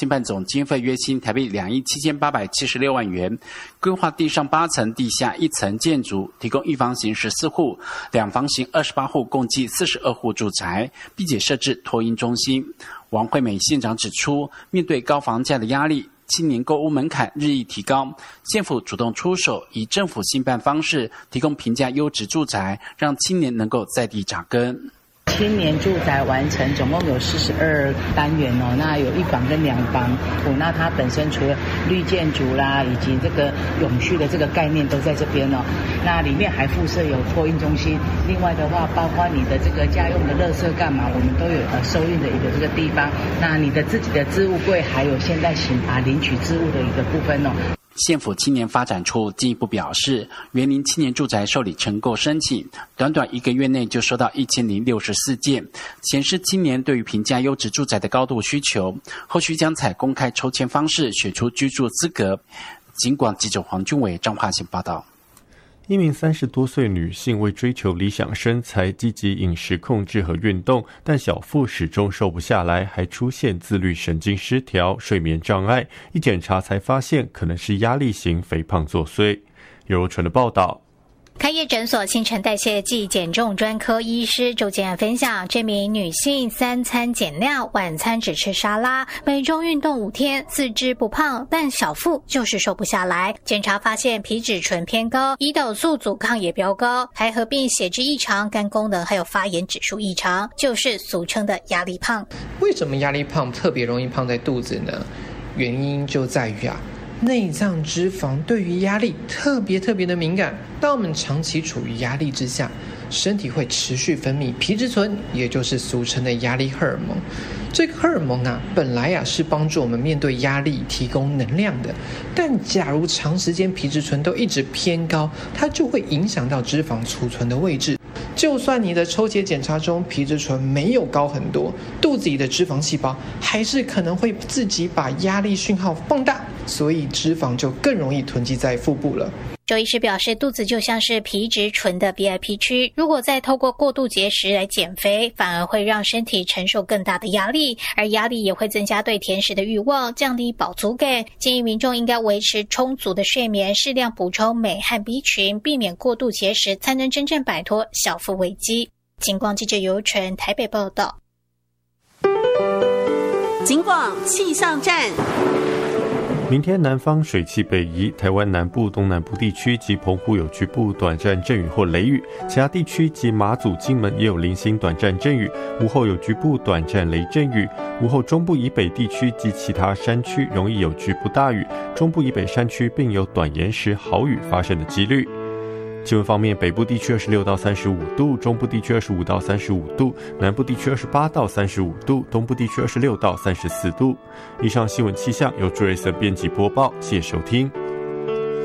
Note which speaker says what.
Speaker 1: 新办总经费约新台币2亿7876万元，规划地上8层、地下1层建筑，提供一房型14户、两房型28户，共计42户住宅，并且设置托婴中心。王惠美县长指出，面对高房价的压力，青年购屋门槛日益提高，县府主动出手，以政府新办方式提供平价优质住宅，让青年能够在地扎根。
Speaker 2: 青年住宅完成，总共有42单元哦，那有1房跟2房。那它本身除了绿建筑啦，以及这个永续的这个概念都在这边哦。那里面还附设有托运中心，另外的话，包括你的这个家用的垃圾干嘛，我们都有收运的一个这个地方。那你的自己的置物柜，还有现在刑罚领取置物的一个部分哦。
Speaker 1: 县府青年发展处进一步表示，园林青年住宅受理承购申请，短短1个月内就收到1064件，显示青年对于平价优质住宅的高度需求。后续将采公开抽签方式选出居住资格。警广记者黄俊伟、彰化县报道。
Speaker 3: 一名30多岁女性为追求理想身材，积极饮食控制和运动，但小腹始终瘦不下来，还出现自律神经失调、睡眠障碍。一检查才发现，可能是压力型肥胖作祟。尤柔纯的报道。
Speaker 4: 开业诊所新陈代谢暨减重专科医师周建安分享，这名女性3餐减量，晚餐只吃沙拉，每周运动5天，四肢不胖，但小腹就是瘦不下来。检查发现皮质醇偏高，胰岛素阻抗也飙高，还合并血脂异常、肝功能还有发炎指数异常，就是俗称的压力胖。
Speaker 5: 为什么压力胖特别容易胖在肚子呢？原因就在于内脏脂肪对于压力特别的敏感。当我们长期处于压力之下，身体会持续分泌皮质醇，也就是俗称的压力荷尔蒙。这个荷尔蒙本来是帮助我们面对压力提供能量的，但假如长时间皮质醇都一直偏高，它就会影响到脂肪储存的位置。就算你的抽血检查中皮质醇没有高很多，肚子里的脂肪细胞还是可能会自己把压力讯号放大，所以脂肪就更容易囤积在腹部了。
Speaker 4: 周医师表示，肚子就像是皮质醇的 VIP 区，如果再透过过度节食来减肥，反而会让身体承受更大的压力，而压力也会增加对甜食的欲望，降低饱足感。建议民众应该维持充足的睡眠，适量补充镁和 B 群，避免过度节食，才能真正摆脱小腹危机。警广记者尤纯台北报道。
Speaker 6: 警广气象站。
Speaker 3: 明天南方水汽北移，台湾南部、东南部地区及澎湖有局部短暂阵雨或雷雨，其他地区及马祖、金门也有零星短暂阵雨，午后有局部短暂雷阵雨。午后中部以北地区及其他山区容易有局部大雨，中部以北山区并有短延时豪雨发生的几率。气温方面，北部地区26到35度，中部地区25到35度，南部地区28到35度，东部地区26到34度。以上新闻气象由朱瑞森编辑播报，谢谢收听。